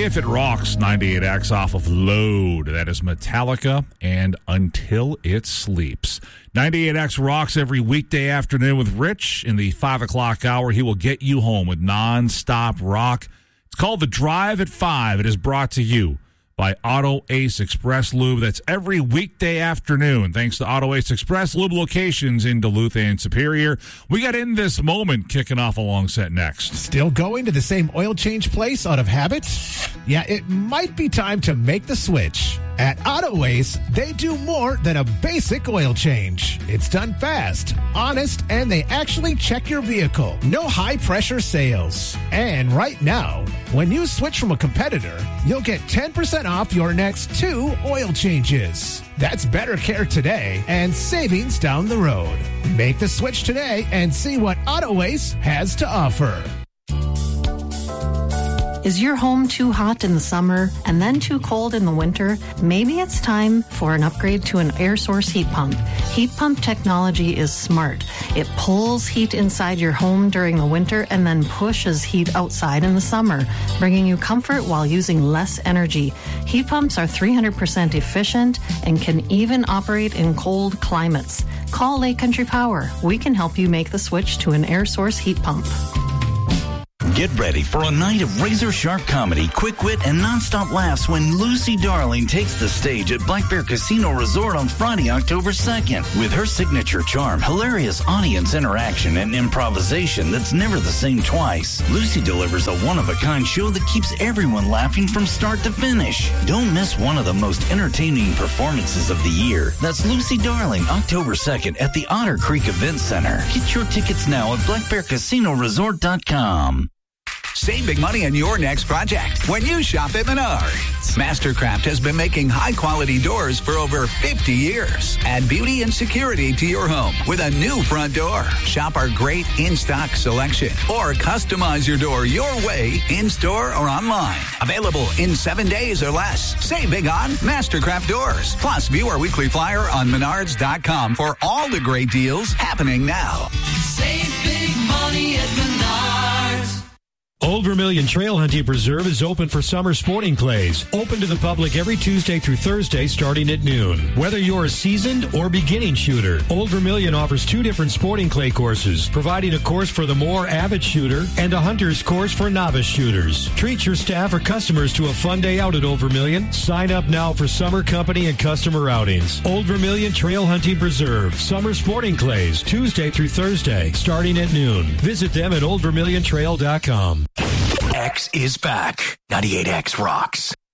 If It Rocks, 98X off of Load. That is Metallica and Until It Sleeps. 98X rocks every weekday afternoon with Rich. In the 5 o'clock hour, he will get you home with non-stop rock. It's called The Drive at 5. It is brought to you by Auto Ace Express Lube. That's every weekday afternoon, thanks to Auto Ace Express Lube locations in Duluth and Superior. We got In This Moment kicking off a long set next. Still going to the same oil change place out of habit? Yeah, it might be time to make the switch. At Auto Ace, they do more than a basic oil change. It's done fast, honest, and they actually check your vehicle. No high-pressure sales. And right now, when you switch from a competitor, you'll get 10% off your next 2 oil changes. That's better care today and savings down the road. Make the switch today and see what Auto Ace has to offer. Is your home too hot in the summer and then too cold in the winter? Maybe it's time for an upgrade to an air source heat pump. Heat pump technology is smart. It pulls heat inside your home during the winter and then pushes heat outside in the summer, bringing you comfort while using less energy. Heat pumps are 300% efficient and can even operate in cold climates. Call Lake Country Power. We can help you make the switch to an air source heat pump. Get ready for a night of razor-sharp comedy, quick wit, and nonstop laughs when Lucy Darling takes the stage at Black Bear Casino Resort on Friday, October 2nd. With her signature charm, hilarious audience interaction, and improvisation that's never the same twice, Lucy delivers a one-of-a-kind show that keeps everyone laughing from start to finish. Don't miss one of the most entertaining performances of the year. That's Lucy Darling, October 2nd at the Otter Creek Event Center. Get your tickets now at blackbearcasinoresort.com. Save big money on your next project when you shop at Menards. Mastercraft has been making high-quality doors for over 50 years. Add beauty and security to your home with a new front door. Shop our great in-stock selection or customize your door your way in-store or online. Available in 7 days or less. Save big on Mastercraft doors. Plus, view our weekly flyer on Menards.com for all the great deals happening now. Save big money at Menards. Old Vermilion Trail Hunting Preserve is open for summer sporting clays. Open to the public every Tuesday through Thursday starting at noon. Whether you're a seasoned or beginning shooter, Old Vermilion offers 2 different sporting clay courses, providing a course for the more avid shooter and a hunter's course for novice shooters. Treat your staff or customers to a fun day out at Old Vermilion. Sign up now for summer company and customer outings. Old Vermilion Trail Hunting Preserve. Summer sporting clays, Tuesday through Thursday, starting at noon. Visit them at oldvermiliontrail.com. X is back. 98X rocks.